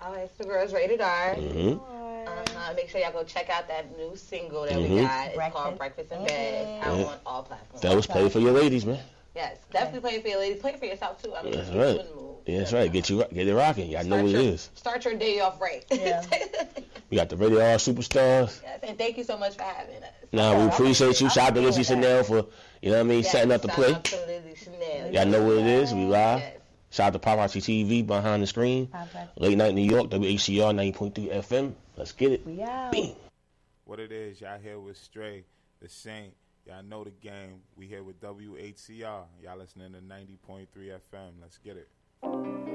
All right, so girls, rated R. Make sure y'all go check out that new single that we got. It's called Breakfast in Bed. It's out on all platforms. That was play for your ladies, man. Yes, definitely play it for your ladies. Play it for yourself too. I mean, that's right. Yeah, that's right. Get it rocking. Y'all know what it is. Start your day off right. Yeah. We got the Radio R Superstars. Yes, and thank you so much for having us. Nah, we appreciate you. Shout out to Lizzie Chanel for, you know what I mean, setting up the play. Shout out to Lizzie Chanel. Y'all know what it is. We live. Yes. Shout out to Paparazzi TV behind the screen. Late Night New York, WHCR 90.3 FM. Let's get it. We out. Bing. What it is, y'all here with Stray, the Saint. Y'all know the game. We here with WHCR. Y'all listening to 90.3 FM. Let's get it.